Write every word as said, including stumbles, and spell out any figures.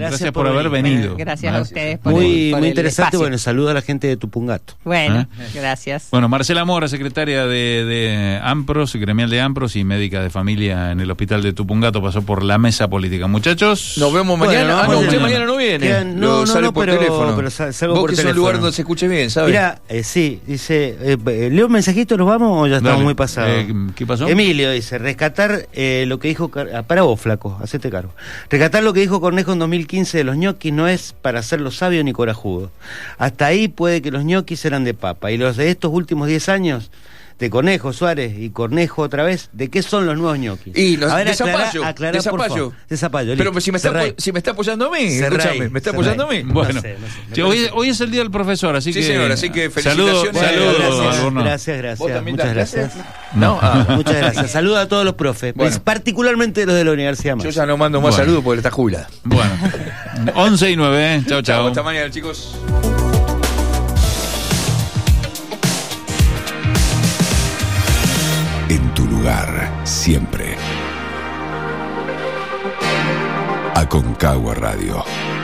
gracias por, por haber venido. Gracias, gracias a ustedes por Muy, el, por muy el interesante. espacio. Bueno, saludo a la gente de Tupungato. Bueno, ¿Eh? gracias. Bueno, Marcela Mora, secretaria de, de AMPROS, gremial de AMPROS y médica de familia en el hospital de Tupungato, pasó por la mesa política. Muchachos, nos vemos mañana. Bueno, ah, no, usted mañana. mañana no viene. Quedan, no, Lo no, sale no, por pero, teléfono. pero sal, salgo Vos por que teléfono. es un lugar donde se escuche bien, ¿sabes? Mira, eh, sí, dice, eh, leo un mensajito, ¿nos vamos o ya estamos Dale. muy pasados? Eh, ¿Qué pasó? Emilio dice, rescatar eh, lo que dijo, ah, para vos, flaco, hacete cargo. Rescatar lo que dijo Cornejo en dos mil quince de los ñoquis no es para hacerlo sabio ni corajudo. Hasta ahí puede que los ñoquis eran de papa, y los de estos últimos diez años, de Conejo, Suárez y Cornejo otra vez, ¿de qué son los nuevos ñoquis? Y los A ver, de aclará, Zapallo. aclará, de por Zapallo. favor. De Zapallo, Pero listo. pues, si, me está, Cerrá. si me está apoyando a mí, Cerrá escúchame, ahí, me está cerrá apoyando a ahí. mí. Bueno, No sé, no sé, me che, hoy, parece. hoy es el día del profesor, así Sí, que... señor, así que Saludos, felicitaciones. saludos, gracias, Albornoz. gracias, ¿Vos gracias. también Muchas das gracias. clases? No, ah. Muchas gracias. Saludos a todos los profes, Bueno. pues, particularmente los de la Universidad Yo Más. ya no mando más Bueno. saludos porque está jubilada. Bueno, once y nueve, ¿eh? Chao, chao. Hasta mañana, chicos. En tu lugar, siempre. Aconcagua Radio.